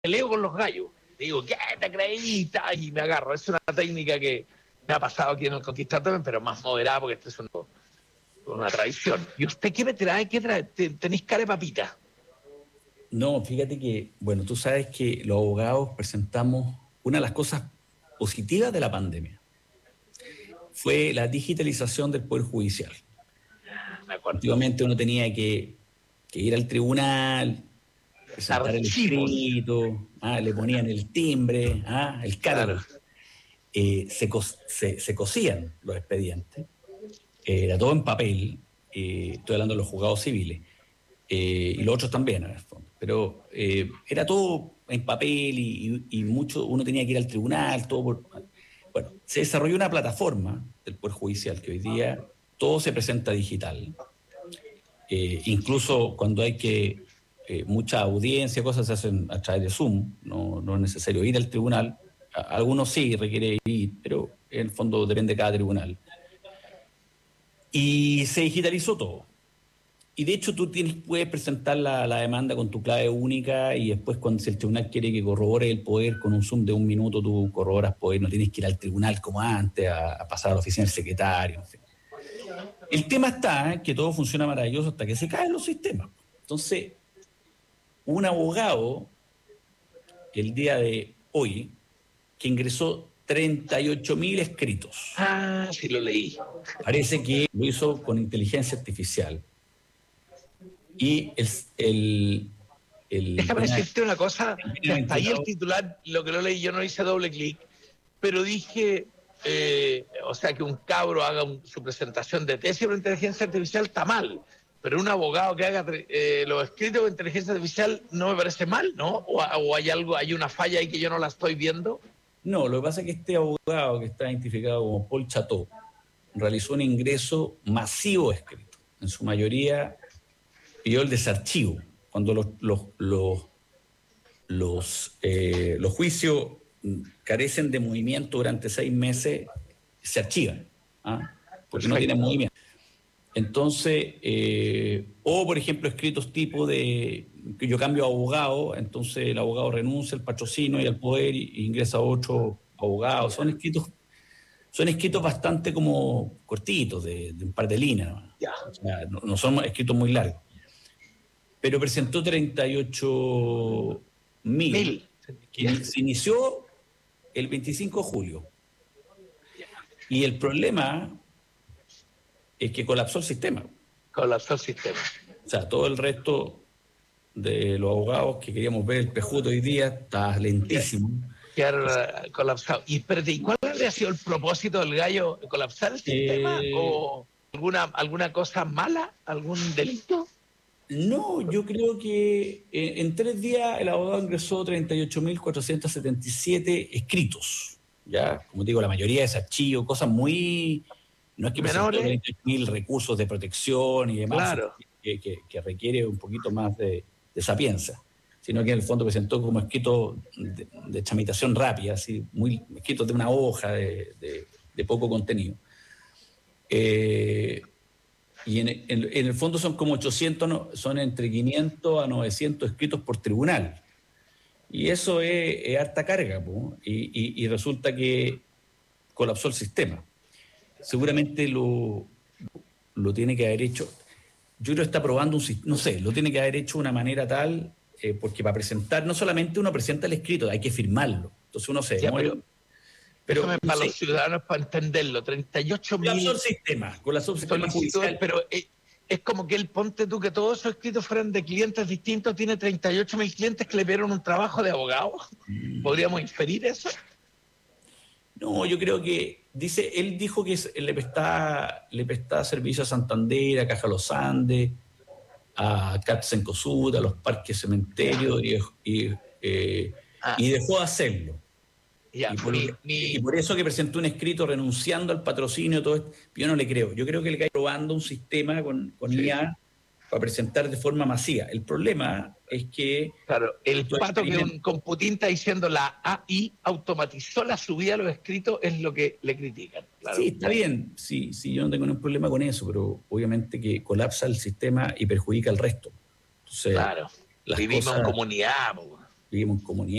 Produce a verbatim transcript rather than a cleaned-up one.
peleo con los gallos. Digo, ¿qué te creí? Y me agarro. Es una técnica que me ha pasado aquí en el Conquistador también, pero más moderada porque esto es una, una tradición. ¿Y usted qué me trae? ¿Qué trae? ¿Tenéis cara de papita? No, fíjate que, bueno, tú sabes que los abogados presentamos una de las cosas positivas de la pandemia. Fue la digitalización del Poder Judicial. Me acuerdo. Antiguamente uno tenía que, que ir al tribunal, presentar el escrito, ah, le ponían el timbre, ah, el cargo. Claro. Eh, se, cos, se, se cosían los expedientes, eh, era todo en papel, eh, estoy hablando de los juzgados civiles, eh, y los otros también, en el fondo. Pero eh, era todo en papel y, y, y mucho, uno tenía que ir al tribunal, todo por... Bueno, se desarrolló una plataforma del Poder Judicial que hoy día todo se presenta digital. Eh, incluso cuando hay que, eh, mucha audiencia, cosas se hacen a través de Zoom, no, no es necesario ir al tribunal. A, algunos sí requiere ir, pero en el fondo depende de cada tribunal. Y se digitalizó todo. Y de hecho tú tienes, puedes presentar la, la demanda con tu clave única y después cuando si el tribunal quiere que corrobore el poder con un Zoom de un minuto, tú corroboras poder, no tienes que ir al tribunal como antes, a, a pasar a la oficina del secretario, en fin. El tema está que todo funciona maravilloso hasta que se caen los sistemas. Entonces, un abogado, el día de hoy, que ingresó treinta y ocho mil escritos. Ah, sí lo leí. Parece que lo hizo con inteligencia artificial. Y el... el, el Déjame decirte una cosa, que hasta ahí el titular, lo que lo leí, yo no hice doble clic, pero dije, eh, o sea, que un cabro haga un, su presentación de tesis por inteligencia artificial está mal, pero un abogado que haga eh, los escritos con inteligencia artificial no me parece mal, ¿no? O, o hay algo, hay una falla ahí que yo no la estoy viendo. No, lo que pasa es que este abogado que está identificado como Paul Chateau realizó un ingreso masivo de escritos. En su mayoría pidió el desarchivo. Cuando los, los, los, los, eh, los juicios carecen de movimiento durante seis meses, se archivan, ¿ah? Porque Perfecto. No tienen movimiento. Entonces, eh, o por ejemplo, escritos tipo de que yo cambio a abogado, entonces el abogado renuncia al patrocinio y al poder y, y ingresa a otro abogado. Son escritos, son escritos bastante como cortitos, de, de un par de líneas, ¿no? Ya. O sea, no, no son escritos muy largos. Pero presentó treinta y ocho mil, que se inició el veinticinco de julio. Y el problema es que colapsó el sistema. Colapsó el sistema. O sea, todo el resto de los abogados que queríamos ver el pejuto hoy día está lentísimo. Quedaron colapsado. Y espérate, ¿y cuál habría sido el propósito del gallo? ¿Colapsar el sistema? Eh... ¿O alguna, alguna cosa mala? ¿Algún delito? No, yo creo que eh, en tres días el abogado ingresó treinta y ocho mil cuatrocientos setenta y siete escritos. Ya, como digo, la mayoría es archivo, cosas muy... No es que presentó treinta y ocho mil recursos de protección y demás, claro. que, que, que requiere un poquito más de, de sapienza, sino que en el fondo presentó como escrito de, de tramitación rápida, así, muy escritos de una hoja de, de, de poco contenido. Eh, y en, en, en el fondo son como ochocientos, no, son entre quinientos a novecientos escritos por tribunal. Y eso es, es harta carga, ¿no? y, y, y resulta que colapsó el sistema. Seguramente lo, lo tiene que haber hecho, yo creo que está probando un sistema, no sé, lo tiene que haber hecho de una manera tal, eh, porque para presentar, no solamente uno presenta el escrito, hay que firmarlo. Entonces uno se demora. Ya, pero, pero no para sé. Los ciudadanos, para entenderlo, treinta y ocho mil... Colapsó el sistema, colapsó el sistema judicial. Pero es, es como que él, ponte tú, que todos esos escritos fueran de clientes distintos, tiene treinta y ocho mil clientes que le pidieron un trabajo de abogado. Mm. ¿Podríamos inferir eso? No, yo creo que, dice, él dijo que le prestaba, le prestaba servicio a Santander, a Caja Los Andes, a Cats en Cosud, a los parques cementerios, y, y, eh, ah. y dejó de hacerlo. Ya, y, por, mi, y por eso que presentó un escrito renunciando al patrocinio, todo esto, yo no le creo. Yo creo que le cae probando un sistema con, con sí. I A para presentar de forma masiva. El problema es que... Claro, el pato que un computín está diciendo la A I automatizó la subida a los escritos es lo que le critican. Claro. Sí, está bien, sí, sí, yo no tengo ningún problema con eso, pero obviamente que colapsa el sistema y perjudica al resto. Entonces, claro, vivimos cosas... en comunidad. Po. vivimos en comunidad.